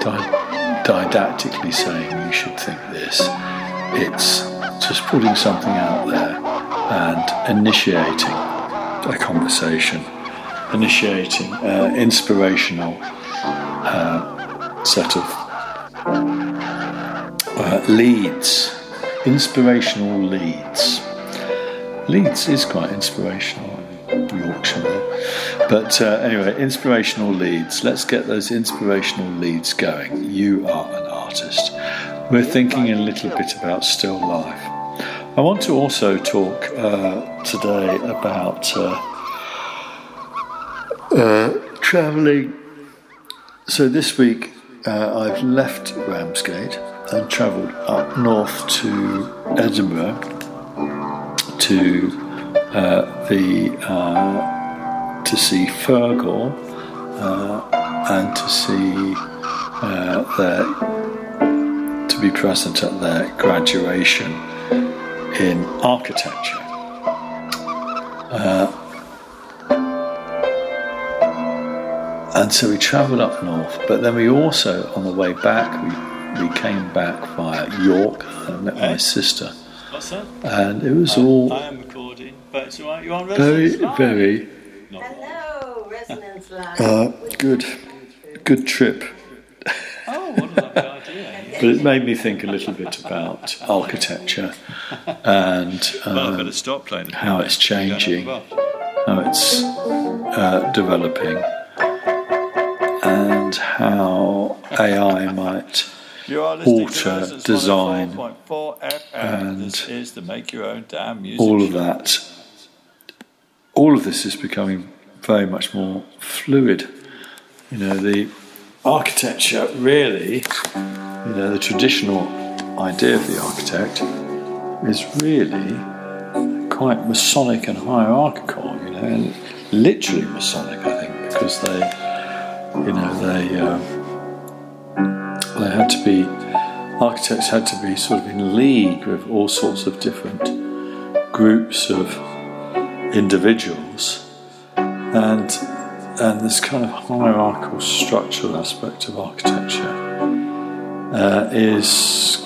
didactically saying you should think this. It's just putting something out there and initiating a conversation, initiating an inspirational set of leads, inspirational leads. Leeds is quite inspirational in Yorkshire. But anyway, inspirational leads. Let's get those inspirational leads going. You are an artist. We're thinking a little bit about still life. I want to also talk today about travelling. So this week I've left Ramsgate and travelled up north to Edinburgh to see Fergal and to be present at their graduation in architecture. And so we travelled up north, but then we also, on the way back, we came back via York and met my sister. What's that? And it was all... I am recording, but it's all right. You're on Resonance Live. Very... Hello, Resonance Live. Good trip. Oh, what a lovely idea. But it made me think a little bit about architecture and Well, I've got to stop playing. how it's changing, how it's developing, and how AI might alter design and this is the Make Your Own Damn Music all of show. that. All of this is becoming very much more fluid. You know, the architecture really, you know, the traditional idea of the architect is really quite Masonic and hierarchical, you know, and literally Masonic, I think, because they had to be, architects had to be sort of in league with all sorts of different groups of individuals, and this kind of hierarchical structural aspect of architecture is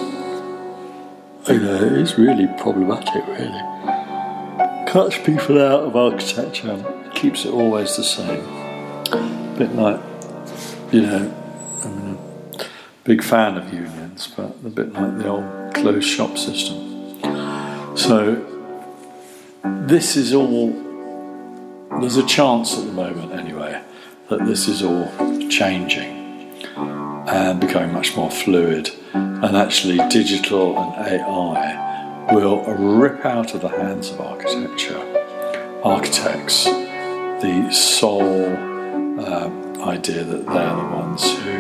really problematic, really. Cuts people out of architecture and keeps it always the same. A bit like, you know, I'm a big fan of unions, but a bit like the old closed shop system. So this is all, there's a chance at the moment anyway that this is all changing and becoming much more fluid, and actually digital and AI will rip out of the hands of architects the sole idea that they're the ones who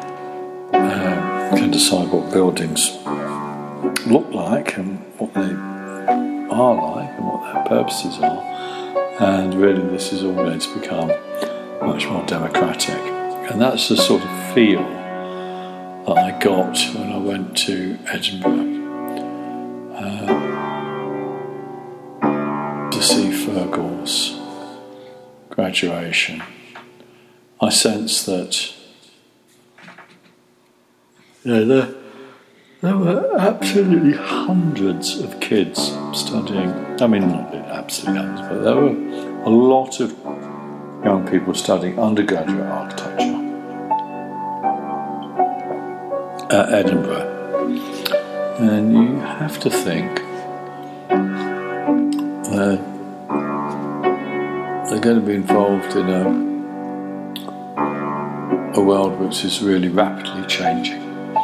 can decide what buildings look like and what they are like and what their purposes are. And really this is all going to become much more democratic. And that's the sort of feel that I got when I went to Edinburgh to see Fergal's graduation. I sense that, you know, there were absolutely hundreds of kids studying. I mean, not absolutely hundreds, but there were a lot of young people studying undergraduate architecture at Edinburgh. And you have to think they're going to be involved in a world which is really rapidly changing.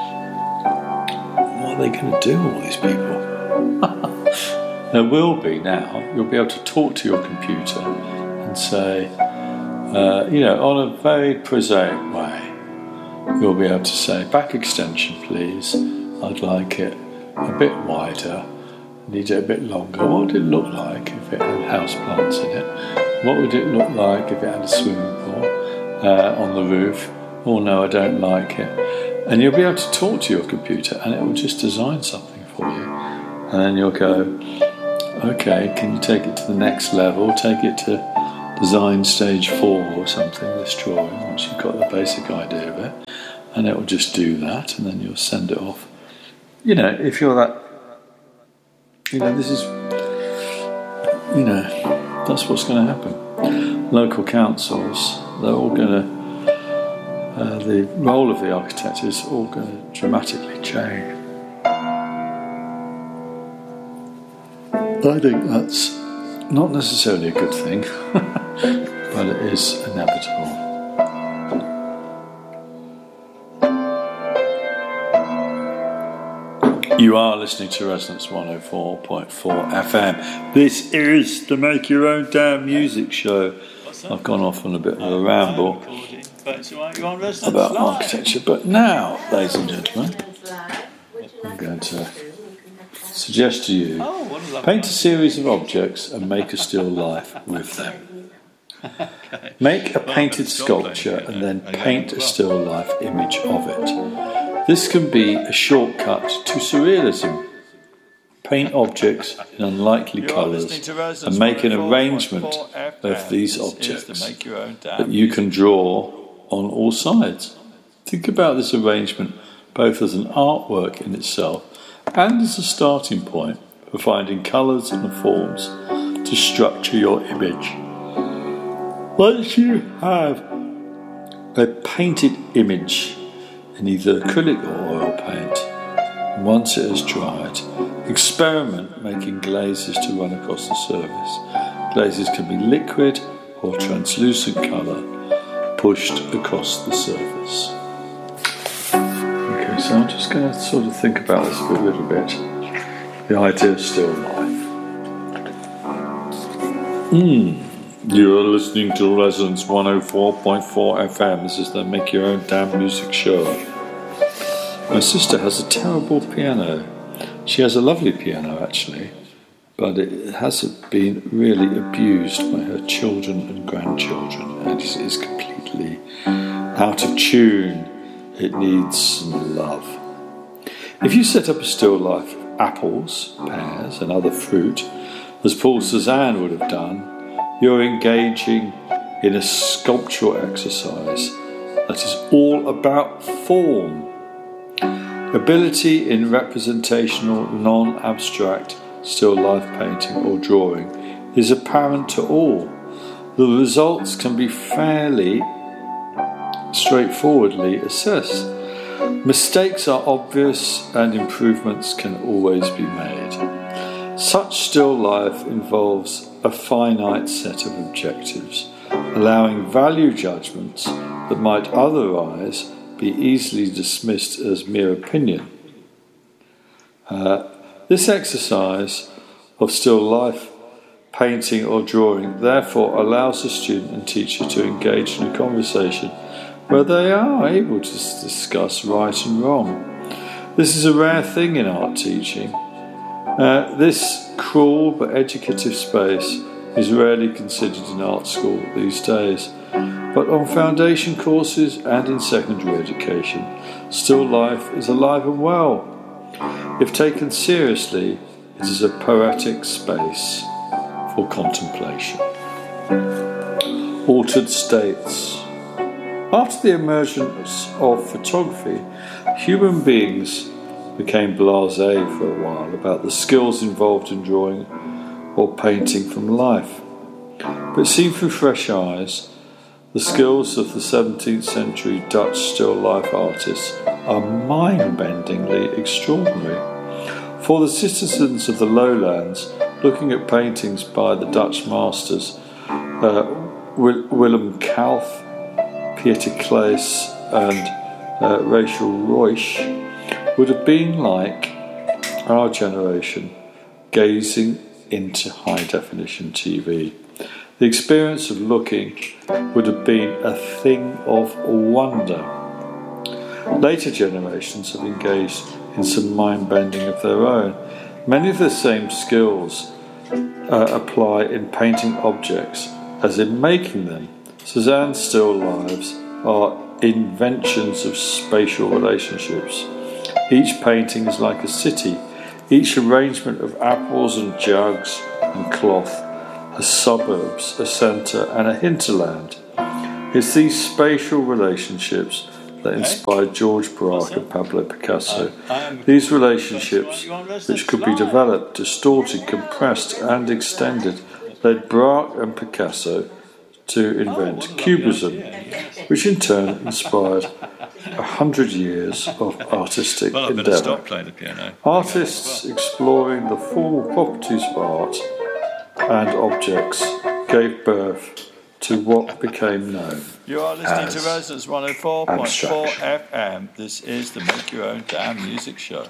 What are they going to do, all these people? There will be now. You'll be able to talk to your computer and say, you know, on a very prosaic way, you'll be able to say, back extension please, I'd like it a bit wider, need it a bit longer. What would it look like if it had house plants in it? What would it look like if it had a swimming pool on the roof? Oh no, I don't like it. And you'll be able to talk to your computer and it will just design something for you. And then you'll go, okay, can you take it to the next level? Take it to design stage 4 or something, this drawing, once you've got the basic idea of it. and it will just do that, and then you'll send it off. You know, if you're that, you know, this is, you know, that's what's going to happen. Local councils, they're all going to, the role of the architect is all going to dramatically change. I think that's not necessarily a good thing, but it is inevitable. You are listening to Resonance 104.4 FM. This is the Make Your Own Damn Music Show. I've gone off on a bit of a ramble about architecture, but now, ladies and gentlemen, I'm going to suggest to you, paint a series of objects and make a still life with them. Make a painted sculpture and then paint a still life image of it. This can be a shortcut to surrealism. Paint objects in unlikely colours and make an arrangement of these objects that you can draw on all sides. Think about this arrangement both as an artwork in itself and as a starting point for finding colours and forms to structure your image. Once you have a painted image in either acrylic or oil paint, and once it has dried, experiment making glazes to run across the surface. Glazes can be liquid or translucent colour pushed across the surface. Okay, so I'm just going to sort of think about this a little bit. The idea of still life. You're listening to Resonance 104.4 FM. This is the Make Your Own Damn Music Show. My sister has a terrible piano. She has a lovely piano, actually, but it has been really abused by her children and grandchildren, and it is completely out of tune. It needs some love. If you set up a still life of apples, pears, and other fruit, as Paul Cézanne would have done, you're engaging in a sculptural exercise that is all about form. Ability in representational, non-abstract still life painting or drawing is apparent to all. The results can be fairly straightforwardly assessed. Mistakes are obvious and improvements can always be made. Such still life involves a finite set of objectives, allowing value judgments that might otherwise be easily dismissed as mere opinion. This exercise of still life painting or drawing therefore allows the student and teacher to engage in a conversation where they are able to discuss right and wrong. This is a rare thing in art teaching. This cruel but educative space is rarely considered in art school these days, but on foundation courses and in secondary education, still life is alive and well. If taken seriously, it is a poetic space for contemplation. Altered states. After the emergence of photography, human beings became blasé for a while about the skills involved in drawing or painting from life. But seen through fresh eyes, the skills of the 17th century Dutch still life artists are mind-bendingly extraordinary. For the citizens of the lowlands, looking at paintings by the Dutch masters Willem Kalf, Pieter Claes and Rachel Ruysch would have been like our generation gazing into high-definition TV. The experience of looking would have been a thing of wonder. Later generations have engaged in some mind-bending of their own. Many of the same skills apply in painting objects as in making them. Cézanne's still lives are inventions of spatial relationships. Each painting is like a city. Each arrangement of apples and jugs and cloth has suburbs, a centre and a hinterland. It's these spatial relationships that inspired George Braque and Pablo Picasso. These relationships, which could be developed, distorted, compressed and extended, led Braque and Picasso to invent Cubism, which in turn inspired 100 years of artistic endeavour. Stop playing the piano. Artists exploring the formal properties of art and objects gave birth to what became known You are listening as to Resonance 104.4 abstraction. FM. This is the Make Your Own Damn Music Show.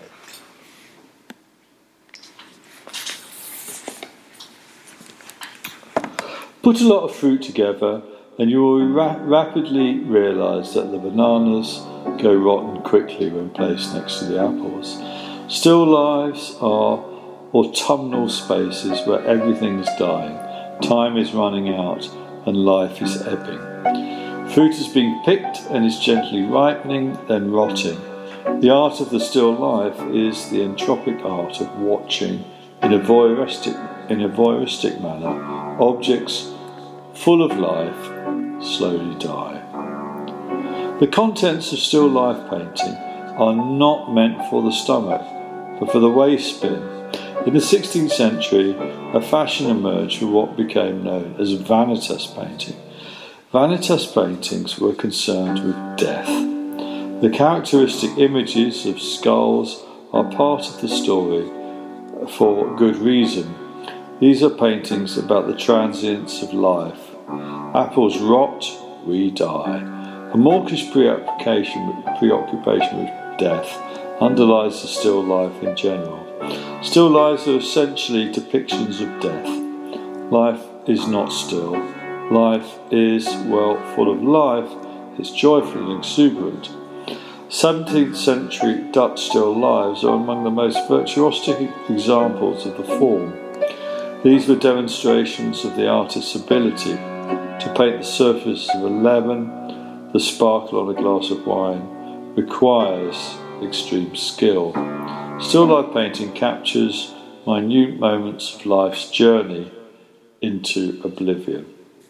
Put a lot of fruit together and you will rapidly realise that the bananas go rotten quickly when placed next to the apples. Still lives are autumnal spaces where everything is dying, time is running out and life is ebbing. Fruit is being picked and is gently ripening, then rotting. The art of the still life is the entropic art of watching in a voyeuristic manner objects full of life slowly die. The contents of still life painting are not meant for the stomach, but for the waste bin. In the 16th century, a fashion emerged for what became known as vanitas painting. Vanitas paintings were concerned with death. The characteristic images of skulls are part of the story for good reason. These are paintings about the transience of life. Apples rot, we die. A mawkish preoccupation with death underlies the still life in general. Still lives are essentially depictions of death. Life is not still. Life is, well, full of life. It's joyful and exuberant. 17th century Dutch still lives are among the most virtuosic examples of the form. These were demonstrations of the artist's ability to paint the surface of a lemon. The sparkle on a glass of wine requires extreme skill. Still life painting captures minute moments of life's journey into oblivion.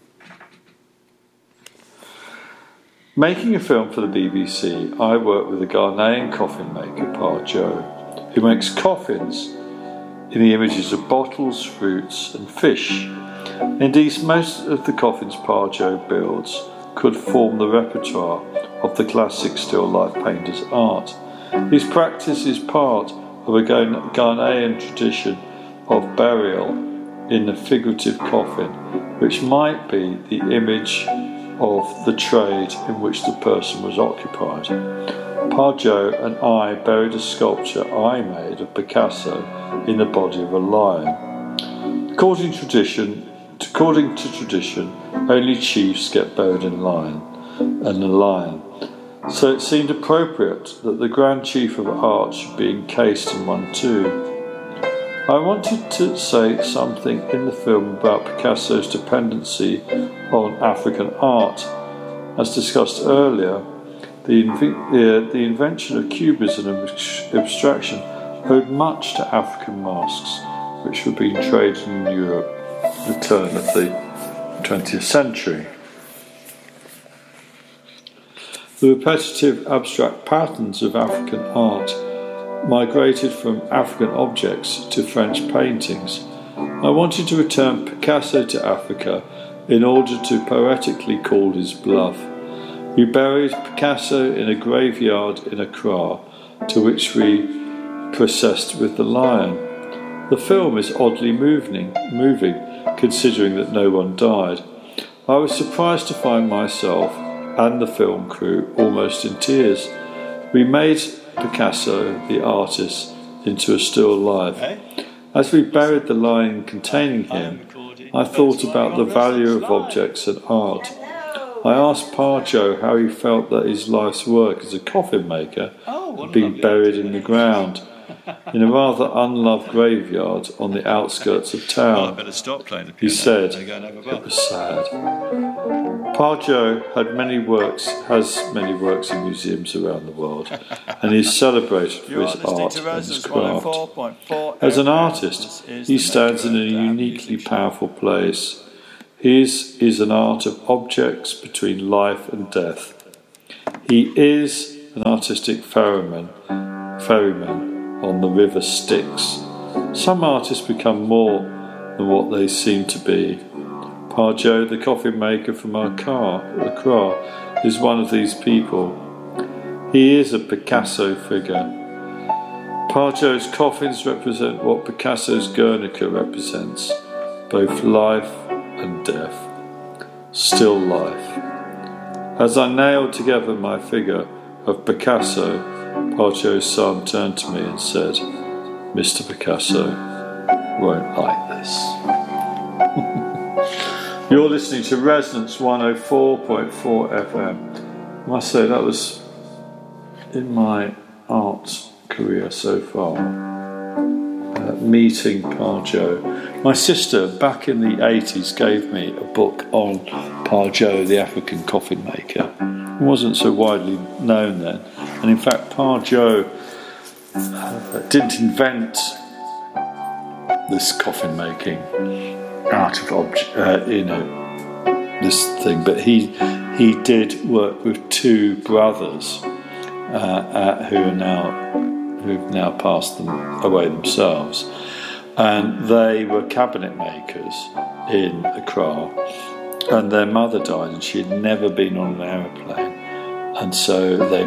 Making a film for the BBC, I worked with a Ghanaian coffin maker, Pa Joe, who makes coffins in the images of bottles, fruits and fish. Indeed, most of the coffins Pa Joe builds could form the repertoire of the classic still life painter's art. His practice is part of a Ghanaian tradition of burial in the figurative coffin, which might be the image of the trade in which the person was occupied. Pa Joe and I buried a sculpture I made of Picasso in the body of a lion. According to tradition, only chiefs get buried in a lion. So it seemed appropriate that the Grand Chief of Art should be encased in one too. I wanted to say something in the film about Picasso's dependency on African art. As discussed earlier, the invention of Cubism and abstraction owed much to African masks, which were being traded in Europe at the turn of the 20th century. The repetitive abstract patterns of African art migrated from African objects to French paintings. I wanted to return Picasso to Africa in order to poetically call his bluff. We buried Picasso in a graveyard in Accra, to which we processed with the lion. The film is oddly moving, considering that no one died. I was surprised to find myself and the film crew almost in tears. We made Picasso, the artist, into a still life. As we buried the lion containing him, I thought about the value of objects and art. I asked Pa Joe how he felt that his life's work as a coffin maker had been buried in the ground, in a rather unloved graveyard on the outskirts of town. He said it was sad. Pa Joe has many works in museums around the world, and is celebrated for his art and his craft. As an artist, he stands in a uniquely powerful place. His is an art of objects between life and death. He is an artistic ferryman on the river Styx. Some artists become more than what they seem to be. Parjo, the coffin maker from Accra, is one of these people. He is a Picasso figure. Parjo's coffins represent what Picasso's Guernica represents, both life and death. Still life. As I nailed together my figure of Picasso, Parjo's son turned to me and said, "Mr. Picasso won't like this." You're listening to Resonance 104.4 FM. I must say that was, in my art career so far, meeting Parjo. My sister, back in the 80s, gave me a book on Parjo, the African coffin maker. It wasn't so widely known then. And in fact, Parjo didn't invent this coffin making out of this thing, but he did work with two brothers who've now passed them away themselves, and they were cabinet makers in Accra, and their mother died and she had never been on an aeroplane, and so they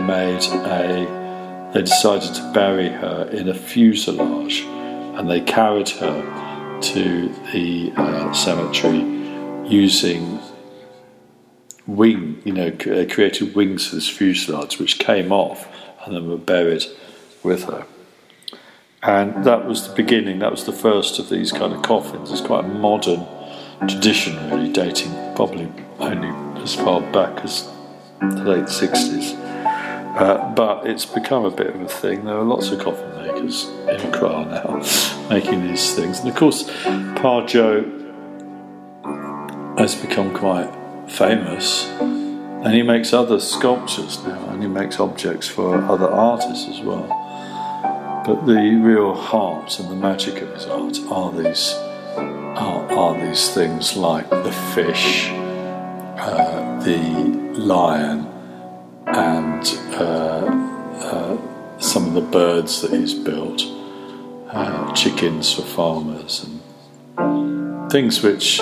decided to bury her in a fuselage, and they carried her to the cemetery using created wings for this fuselage, which came off and then were buried with her. And that was the beginning, that was the first of these kind of coffins. It's quite a modern tradition, really, dating probably only as far back as the late 60s. But it's become a bit of a thing. There are lots of coffin makers in Accra now making these things. And of course, Parjo has become quite famous, and he makes other sculptures now, and he makes objects for other artists as well. But the real heart and the magic of his art are these things like the fish, the lion, and some of the birds that he's built, chickens for farmers, and things which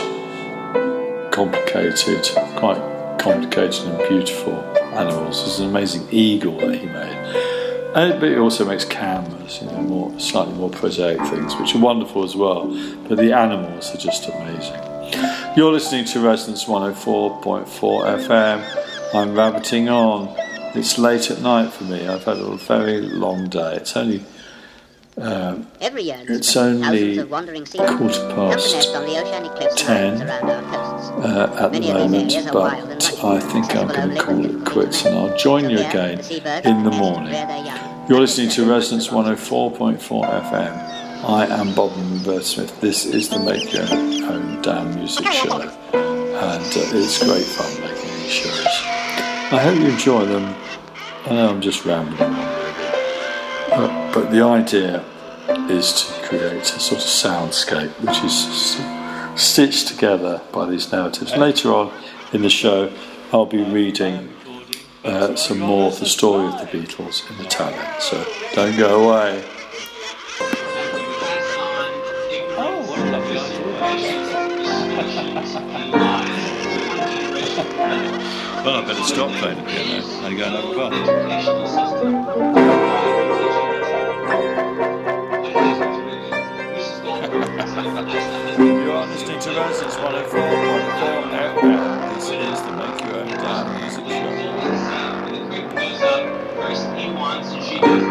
quite complicated and beautiful animals. There's an amazing eagle that he made. But he also makes canvas, slightly more prosaic things, which are wonderful as well. But the animals are just amazing. You're listening to Resonance 104.4 FM. I'm rabbiting on. It's late at night for me. I've had a very long day. It's only Every year, it's only quarter past 10 at the moment, but I think I'm going to call it quits, and I'll join you again in the morning. You're listening to Resonance 104.4 FM. I am Bob Birdsmith. This is the Make Your Own Damn Music Show, and it's great fun making these shows. I hope you enjoy them. I know I'm just rambling on, but the idea is to create a sort of soundscape which is stitched together by these narratives. Later on in the show, I'll be reading some more of the story of the Beatles in Italian, so don't go away. Oh, what a lovely idea. Well, I better stop playing the piano and go and have fun. You are listening to Resonance 104.4 FM. This is the Make Your Own Damn Music Show. First he wants you to